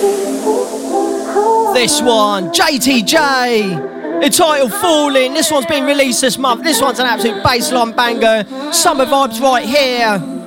This one, JTJ, entitled Falling. This one's been released this month. This one's an absolute bassline banger. Summer vibes right here.